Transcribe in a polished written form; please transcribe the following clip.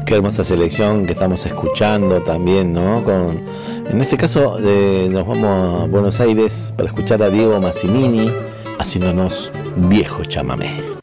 Qué hermosa selección que estamos escuchando también, ¿no? En este caso nos vamos a Buenos Aires para escuchar a Diego Massimini haciéndonos Viejo Chamamé.